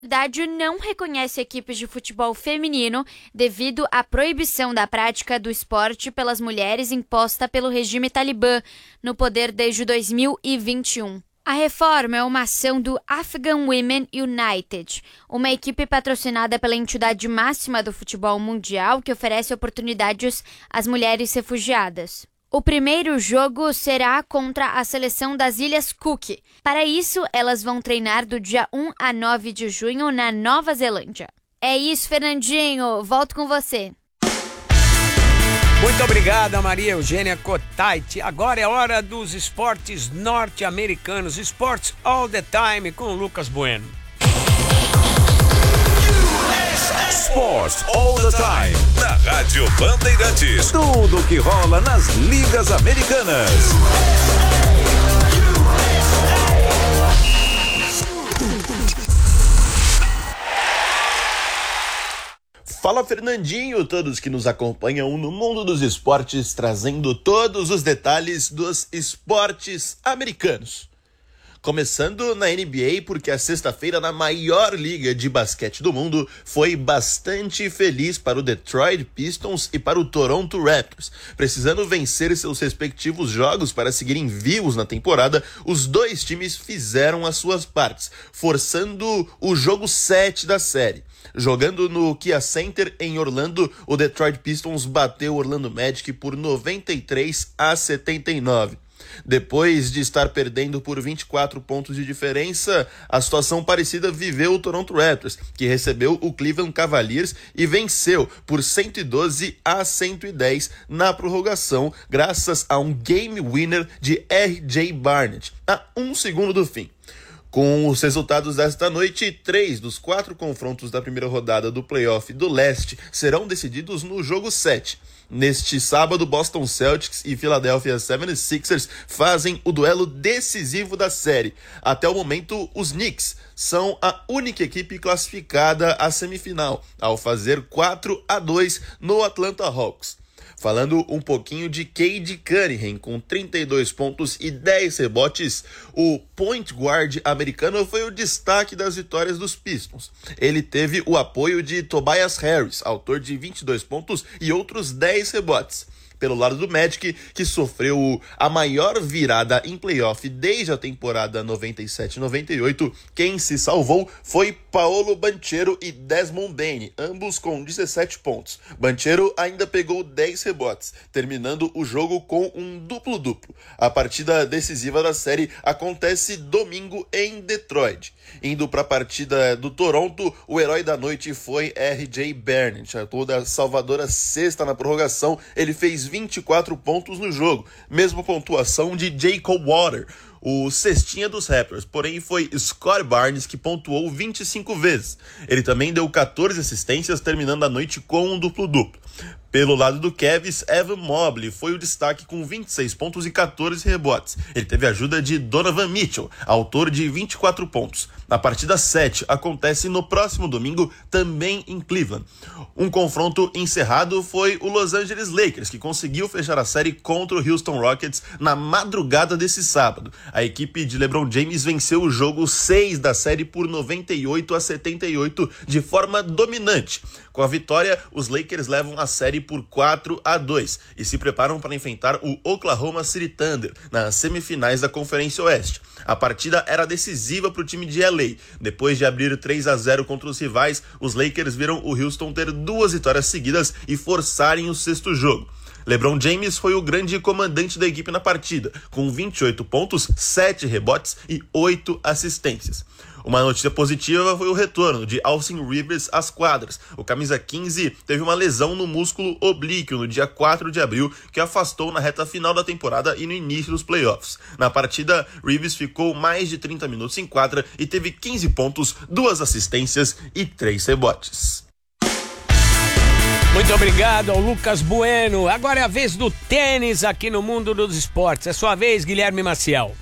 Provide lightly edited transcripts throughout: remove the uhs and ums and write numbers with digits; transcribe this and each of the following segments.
Dádio não reconhece equipes de futebol feminino devido à proibição da prática do esporte pelas mulheres imposta pelo regime talibã no poder desde 2021. A reforma é uma ação do Afghan Women United, uma equipe patrocinada pela entidade máxima do futebol mundial que oferece oportunidades às mulheres refugiadas. O primeiro jogo será contra a seleção das Ilhas Cook. Para isso, elas vão treinar do dia 1 a 9 de junho na Nova Zelândia. É isso, Fernandinho. Volto com você. Muito obrigada, Maria Eugênia Cotait. Agora é hora dos esportes norte-americanos. Sports All the Time com Lucas Bueno. Sports All the Time, na Rádio Bandeirantes. Tudo o que rola nas ligas americanas. Fala, Fernandinho, todos que nos acompanham no mundo dos esportes, trazendo todos os detalhes dos esportes americanos. Começando na NBA, porque a sexta-feira na maior liga de basquete do mundo foi bastante feliz para o Detroit Pistons e para o Toronto Raptors. Precisando vencer seus respectivos jogos para seguirem vivos na temporada, os dois times fizeram as suas partes, forçando o jogo 7 da série. Jogando no Kia Center em Orlando, o Detroit Pistons bateu o Orlando Magic por 93-79. Depois de estar perdendo por 24 pontos de diferença, a situação parecida viveu o Toronto Raptors, que recebeu o Cleveland Cavaliers e venceu por 112-110 na prorrogação, graças a um game winner de R.J. Barrett, a 1 segundo do fim. Com os resultados desta noite, 3 dos 4 confrontos da primeira rodada do playoff do leste serão decididos no jogo 7. Neste sábado, Boston Celtics e Philadelphia 76ers fazem o duelo decisivo da série. Até o momento, os Knicks são a única equipe classificada à semifinal, ao fazer 4-2 no Atlanta Hawks. Falando um pouquinho de Cade Cunningham, com 32 pontos e 10 rebotes, o point guard americano foi o destaque das vitórias dos Pistons. Ele teve o apoio de Tobias Harris, autor de 22 pontos e outros 10 rebotes. Pelo lado do Magic, que sofreu a maior virada em playoff desde a temporada 97-98, quem se salvou foi Paolo Banchero e Desmond Bane, ambos com 17 pontos. Banchero ainda pegou 10 rebotes, terminando o jogo com um duplo-duplo. A partida decisiva da série acontece domingo em Detroit. Indo para a partida do Toronto, o herói da noite foi R.J. Barrett, toda salvadora sexta na prorrogação. Ele fez 24 pontos no jogo, mesma pontuação de Jacob Water, o cestinha dos Raptors, porém foi Scott Barnes que pontuou 25 vezes. Ele também deu 14 assistências, terminando a noite com um duplo-duplo. Pelo lado do Cavs, Evan Mobley foi o destaque com 26 pontos e 14 rebotes. Ele teve a ajuda de Donovan Mitchell, autor de 24 pontos. A partida 7 acontece no próximo domingo, também em Cleveland. Um confronto encerrado foi o Los Angeles Lakers, que conseguiu fechar a série contra o Houston Rockets na madrugada desse sábado. A equipe de LeBron James venceu o jogo 6 da série por 98-78 de forma dominante. Com a vitória, os Lakers levam a série por 4-2 e se preparam para enfrentar o Oklahoma City Thunder nas semifinais da Conferência Oeste. A partida era decisiva para o time de LA. Depois de abrir 3-0 contra os rivais, os Lakers viram o Houston ter 2 vitórias seguidas e forçarem o 6º jogo. LeBron James foi o grande comandante da equipe na partida, com 28 pontos, 7 rebotes e 8 assistências. Uma notícia positiva foi o retorno de Austin Rivers às quadras. O camisa 15 teve uma lesão no músculo oblíquo no dia 4 de abril, que afastou na reta final da temporada e no início dos playoffs. Na partida, Rivers ficou mais de 30 minutos em quadra e teve 15 pontos, 2 assistências e 3 rebotes. Muito obrigado ao Lucas Bueno. Agora é a vez do tênis aqui no Mundo dos Esportes. É sua vez, Guilherme Maciel.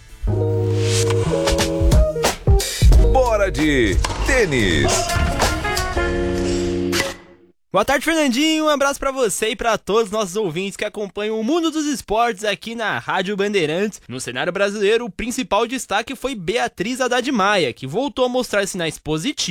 Bora de tênis. Boa tarde, Fernandinho. Um abraço pra você e pra todos os nossos ouvintes que acompanham o Mundo dos Esportes aqui na Rádio Bandeirantes. No cenário brasileiro, o principal destaque foi Beatriz Haddad Maia, que voltou a mostrar sinais positivos